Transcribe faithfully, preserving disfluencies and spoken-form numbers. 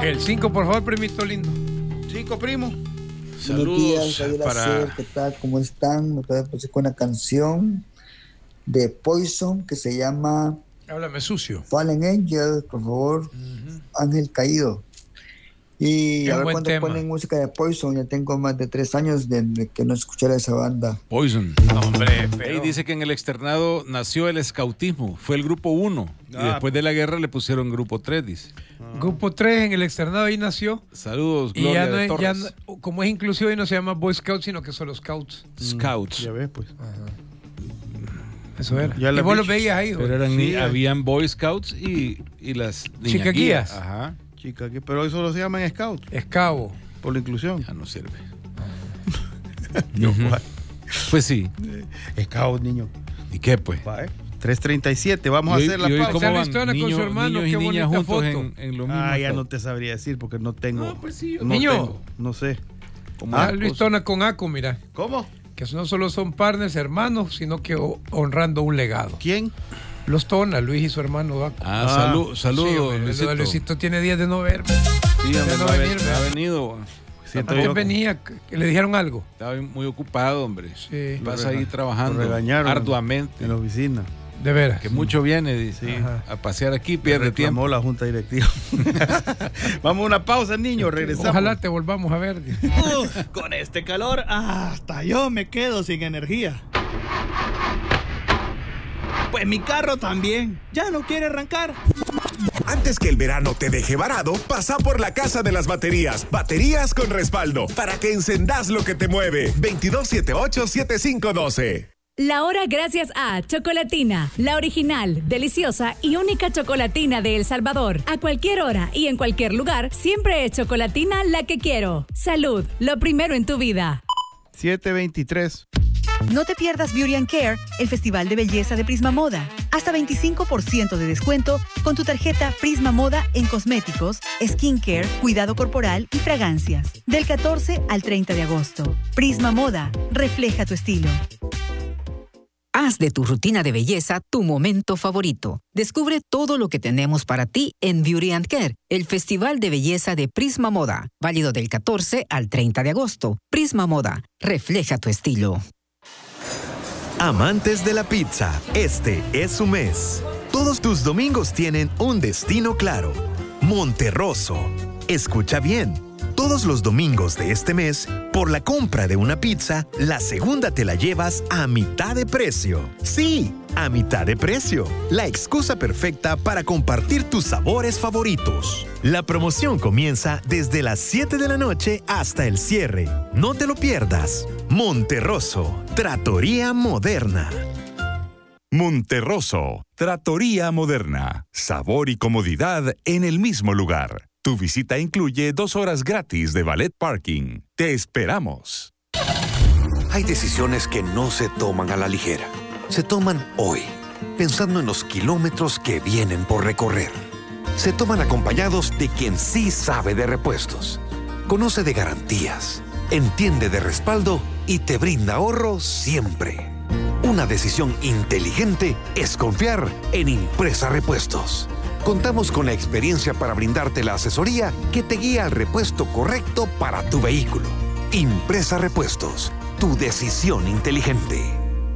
El cinco, por favor, primito lindo. Cinco, primo. Buenos días, Javier para... Acer, ¿qué tal? ¿Cómo están? Me voy a poner con una canción de Poison que se llama Háblame sucio. Fallen Angel, por favor. Uh-huh. Ángel Caído. Y es a ver buen cuando tema. Ponen música de Poison. Ya tengo más de tres años de, de que no escuchara esa banda. Poison. No, hombre, pero... Ahí dice que en el externado nació el escautismo. Fue el grupo uno. Ah, y después de la guerra le pusieron grupo tres, dice. Ah. Grupo tres en el externado ahí nació. Saludos, y Gloria ya no de es, Torres. ya no, como es inclusivo y no se llama Boy Scouts, sino que son los Scouts. Scouts. Ya ves, pues. Ajá. Eso era. Ya y vos los veías ahí. Pero eran sí, ni, ya. habían Boy Scouts y, y las chicaguías. Ajá. Chica, pero eso lo se llaman Scout. Escavo. Por la inclusión. Ya no sirve. No, pues sí. Scout, niño. ¿Y qué, pues? Va, ¿eh? tres treinta y siete, vamos y hoy, a hacer la y hoy pausa. ¿Cómo van? Con Niño, su hermano, niños y qué niñas bonita juntos foto. en, en lo mismo. Ah, ya todo. no te sabría decir porque no tengo. No, pues sí, no niño. tengo, no sé. ¿Cómo Ah, es? Luis Tona con Aco, mira. ¿Cómo? Que no solo son partners, hermanos, sino que honrando un legado. ¿Quién? Los Tona, Luis y su hermano Aco. Ah, Ah, salud, saludos, sí, Luisito. Luisito tiene días de no verme. Sí, de hombre, no no ha, venir, ha venido. Siento Antes yo- venía, que le dijeron algo. Estaba muy ocupado, hombre. Sí. Vas Lo ahí rega- trabajando lo regañaron arduamente. En la oficina. De veras. Que mucho viene, dice. Sí. Ajá. A pasear aquí, pierde Reclamó tiempo. la junta directiva. Vamos a una pausa, niño. Regresamos. Ojalá te volvamos a ver. Uf, con este calor, hasta yo me quedo sin energía. Pues mi carro también. Ya no quiere arrancar. Antes que el verano te deje varado, pasa por la Casa de las Baterías. Baterías con respaldo, para que encendás lo que te mueve. veintidós setenta y ocho setenta y cinco doce. La hora gracias a Chocolatina, la original, deliciosa y única chocolatina de El Salvador. A cualquier hora y en cualquier lugar, siempre es Chocolatina la que quiero. Salud, lo primero en tu vida. siete veintitrés. No te pierdas Beauty and Care, el festival de belleza de Prisma Moda. Hasta veinticinco por ciento de descuento con tu tarjeta Prisma Moda en cosméticos, skincare, cuidado corporal y fragancias. Del catorce al treinta de agosto. Prisma Moda, refleja tu estilo. Haz de tu rutina de belleza tu momento favorito. Descubre todo lo que tenemos para ti en Beauty and Care, el festival de belleza de Prisma Moda, válido del catorce al treinta de agosto. Prisma Moda, refleja tu estilo. Amantes de la pizza, este es su mes. Todos tus domingos tienen un destino claro. Monterroso. Escucha bien. Todos los domingos de este mes, por la compra de una pizza, la segunda te la llevas a mitad de precio. Sí, a mitad de precio. La excusa perfecta para compartir tus sabores favoritos. La promoción comienza desde las siete de la noche hasta el cierre. No te lo pierdas. Monterroso, Trattoria Moderna. Monterroso, Trattoria Moderna. Sabor y comodidad en el mismo lugar. Tu visita incluye dos horas gratis de valet parking. Te esperamos. Hay decisiones que no se toman a la ligera. Se toman hoy, pensando en los kilómetros que vienen por recorrer. Se toman acompañados de quien sí sabe de repuestos, conoce de garantías, entiende de respaldo y te brinda ahorro siempre. Una decisión inteligente es confiar en Impresa Repuestos. Contamos con la experiencia para brindarte la asesoría que te guía al repuesto correcto para tu vehículo. Impresa Repuestos, tu decisión inteligente.